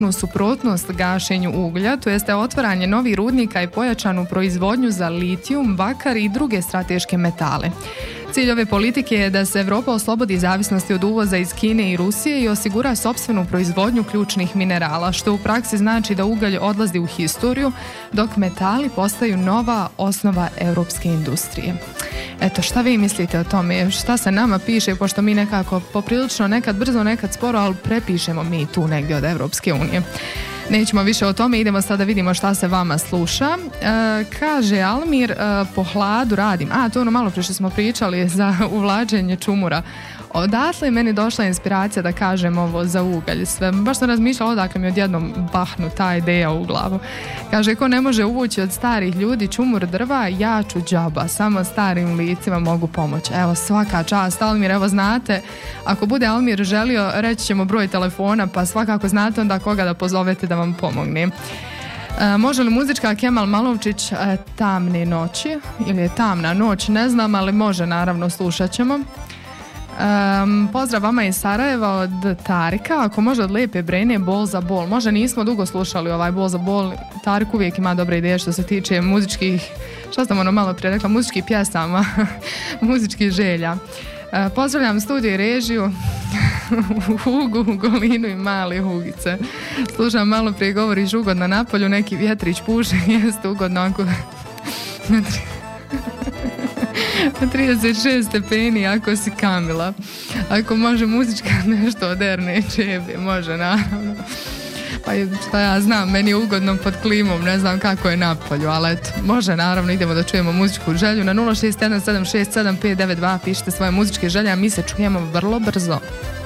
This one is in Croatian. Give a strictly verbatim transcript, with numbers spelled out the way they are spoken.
u suprotnost gašenju uglja, to jeste otvaranje novih rudnika i pojačanu proizvodnju za litijum, bakar i druge strateške metale. Cilj ove politike je da se Evropa oslobodi zavisnosti od uvoza iz Kine i Rusije i osigura sopstvenu proizvodnju ključnih minerala, što u praksi znači da ugalj odlazi u historiju, dok metali postaju nova osnova europske industrije. Eto, šta vi mislite o tome? Šta se nama piše, pošto mi nekako poprilično nekad brzo, nekad sporo, ali prepišemo mi tu negdje od Evropske unije. Nećemo više o tome, idemo sad da vidimo šta se vama sluša. E, kaže Almir, e, po hladu radim. A, to ono malo prije što smo pričali za uvlačenje čumura. Odatle je meni došla inspiracija da kažem ovo za ugalj. Sve, baš sam razmišljala odakle mi odjednom bahnu ta ideja u glavu. Kaže, ko ne može uvući od starih ljudi čumur drva, ja ću džaba. Samo starim licima mogu pomoći. Evo, svaka čast, Almir, evo znate, ako bude Almir želio, reći ćemo broj telefona, pa svakako znate onda koga da pozovete da vam pomogne. E, može li muzička Kemal Malovčić e, Tamne noći, ili je Tamna noć, ne znam, ali može, naravno, slušat ćemo. Um, pozdrav vama iz Sarajeva od Tarika, ako može od Lepe Brene, Bol za bol. Možda nismo dugo slušali ovaj Bol za bol. Tarik uvijek ima dobre ideje što se tiče muzičkih, što sam ono malo prije rekla, muzičkih pjesama, muzičkih želja. Uh, pozdravljam studio i režiju Hugu, Golinu i male Hugice. Slušam malo prije, govoriš ugodno napolju, neki vjetrić puše, jeste ugodno ako... trideset šest stepeni ako si Kamila. Ako može muzička nešto od Erne Čebe, može naravno. Pa šta ja znam, meni je ugodno pod klimom, ne znam kako je napolju, ali eto, može naravno, idemo da čujemo muzičku želju. Na nula šest jedan sedam šest sedam pet devet dva pišite svoje muzičke želje, a mi se čujemo vrlo brzo.